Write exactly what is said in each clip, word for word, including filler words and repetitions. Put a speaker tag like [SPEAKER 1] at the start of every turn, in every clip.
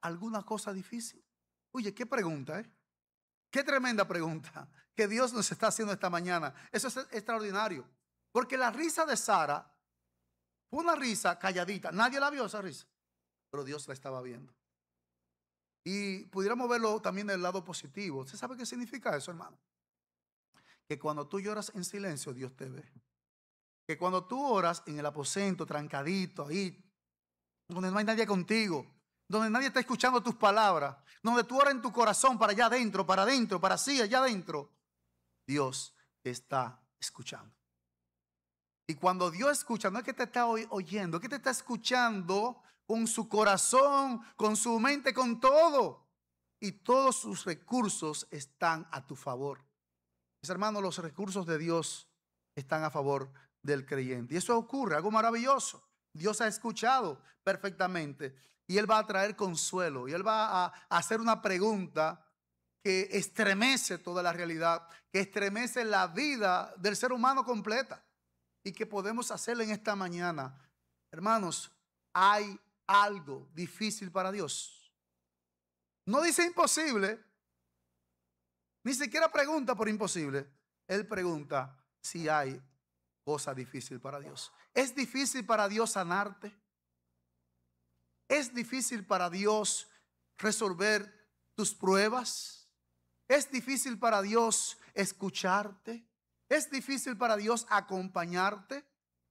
[SPEAKER 1] alguna cosa difícil? Oye, qué pregunta, ¿eh? Qué tremenda pregunta que Dios nos está haciendo esta mañana. Eso es extraordinario. Porque la risa de Sara fue una risa calladita. Nadie la vio esa risa, pero Dios la estaba viendo. Y pudiéramos verlo también del lado positivo. ¿Usted sabe qué significa eso, hermano? Que cuando tú lloras en silencio, Dios te ve. Que cuando tú oras en el aposento, trancadito, ahí, donde no hay nadie contigo, donde nadie está escuchando tus palabras, donde tú oras en tu corazón para allá adentro, para adentro, para así, allá adentro, Dios te está escuchando. Y cuando Dios escucha, no es que te está oyendo, es que te está escuchando con su corazón, con su mente, con todo. Y todos sus recursos están a tu favor. Mis hermanos, los recursos de Dios están a favor del creyente. Y eso ocurre, algo maravilloso. Dios ha escuchado perfectamente y Él va a traer consuelo. Y Él va a hacer una pregunta que estremece toda la realidad, que estremece la vida del ser humano completa. Y que podemos hacerle en esta mañana. Hermanos, hay algo difícil para Dios. No dice imposible, ni siquiera pregunta por imposible. Él pregunta si hay cosa difícil para Dios. ¿Es difícil para Dios sanarte? ¿Es difícil para Dios resolver tus pruebas? ¿Es difícil para Dios escucharte? ¿Es difícil para Dios acompañarte?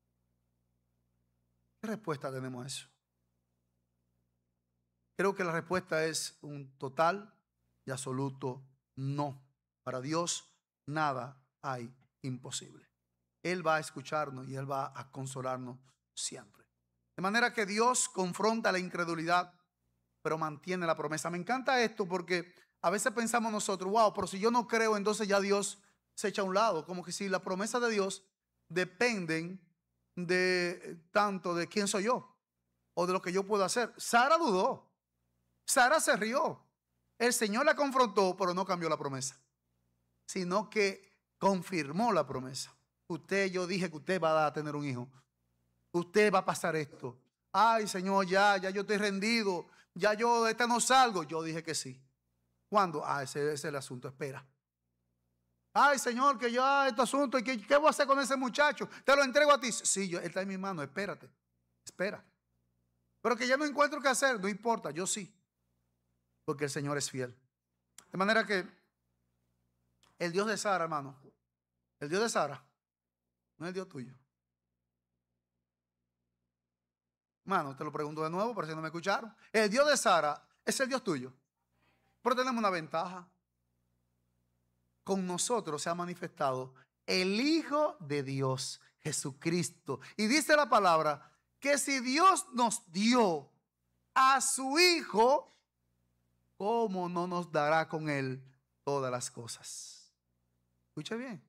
[SPEAKER 1] ¿Qué respuesta tenemos a eso? Creo que la respuesta es un total y absoluto no. Para Dios nada hay imposible. Él va a escucharnos y Él va a consolarnos siempre. De manera que Dios confronta la incredulidad, pero mantiene la promesa. Me encanta esto porque a veces pensamos nosotros, wow, pero si yo no creo, entonces ya Dios se echa a un lado. Como que si las promesas de Dios dependen de tanto de quién soy yo o de lo que yo puedo hacer. Sara dudó. Sara se rió. El Señor la confrontó, pero no cambió la promesa, sino que confirmó la promesa. Usted, yo dije que usted va a tener un hijo. Usted va a pasar esto. Ay, Señor, ya, ya yo estoy rendido. Ya yo de esta no salgo. Yo dije que sí. ¿Cuándo? Ah, ese, ese es el asunto. Espera. Ay, Señor, que ya este asunto, ¿qué, ¿qué voy a hacer con ese muchacho? Te lo entrego a ti. Sí, yo, él está en mi mano, espérate, espera. Pero que ya no encuentro qué hacer, no importa, yo sí. Porque el Señor es fiel. De manera que el Dios de Sara, hermano, el Dios de Sara, no es el Dios tuyo. Hermano, te lo pregunto de nuevo, por si no me escucharon. El Dios de Sara es el Dios tuyo. Pero tenemos una ventaja. Con nosotros se ha manifestado el Hijo de Dios, Jesucristo. Y dice la palabra que si Dios nos dio a su Hijo, ¿cómo no nos dará con Él todas las cosas? Escuche bien.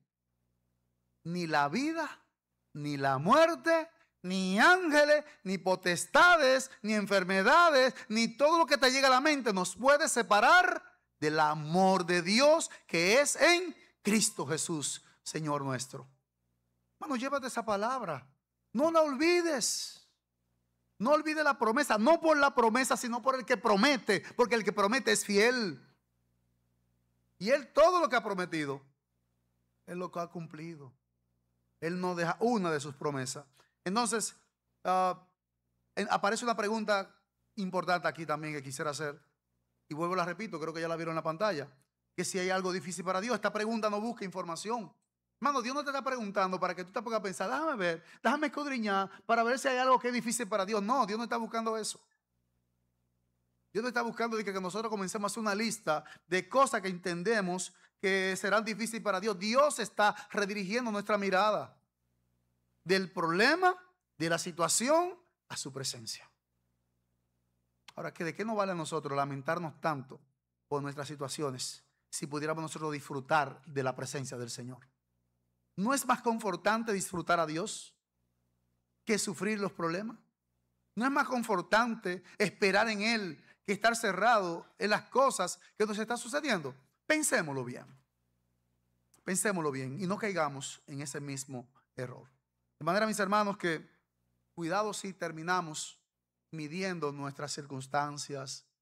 [SPEAKER 1] Ni la vida, ni la muerte, ni ángeles, ni potestades, ni enfermedades, ni todo lo que te llega a la mente nos puede separar del amor de Dios que es en Cristo Jesús, Señor nuestro. Hermano, llévate esa palabra. No la olvides. No olvides la promesa. No por la promesa, sino por el que promete. Porque el que promete es fiel. Y Él todo lo que ha prometido, Él lo que ha cumplido. Él no deja una de sus promesas. Entonces, uh, aparece una pregunta importante aquí también que quisiera hacer. Y vuelvo, la repito, creo que ya la vieron en la pantalla. Que si hay algo difícil para Dios. Esta pregunta no busca información. Hermano, Dios no te está preguntando para que tú te pongas a pensar, déjame ver, déjame escudriñar para ver si hay algo que es difícil para Dios. No, Dios no está buscando eso. Dios no está buscando de que nosotros comencemos a hacer una lista de cosas que entendemos que serán difíciles para Dios. Dios está redirigiendo nuestra mirada del problema, de la situación, a su presencia. Ahora, ¿de qué nos vale a nosotros lamentarnos tanto por nuestras situaciones si pudiéramos nosotros disfrutar de la presencia del Señor? ¿No es más confortante disfrutar a Dios que sufrir los problemas? ¿No es más confortante esperar en Él que estar cerrado en las cosas que nos están sucediendo? Pensémoslo bien. Pensémoslo bien y no caigamos en ese mismo error. De manera, mis hermanos, que cuidado si terminamos midiendo nuestras circunstancias,